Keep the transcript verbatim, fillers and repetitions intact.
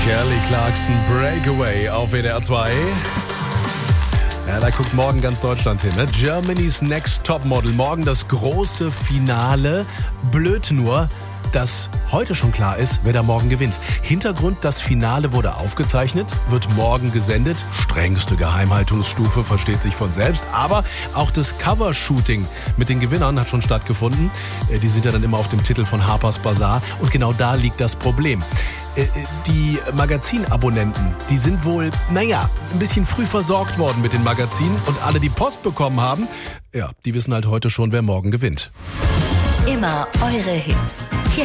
Kelly Clarkson, Breakaway auf W D R zwei. Ja, da guckt morgen ganz Deutschland hin. Ne? Germany's Next Topmodel. Morgen das große Finale. Blöd nur, dass heute schon klar ist, wer da morgen gewinnt. Hintergrund, das Finale wurde aufgezeichnet, wird morgen gesendet. Strengste Geheimhaltungsstufe, versteht sich von selbst. Aber auch das Covershooting mit den Gewinnern hat schon stattgefunden. Die sind ja dann immer auf dem Titel von Harper's Bazaar. Und genau da liegt das Problem. Die Magazinabonnenten, die sind wohl, naja, ein bisschen früh versorgt worden mit den Magazinen. Und alle, die Post bekommen haben, ja, die wissen halt heute schon, wer morgen gewinnt. Immer eure Hits.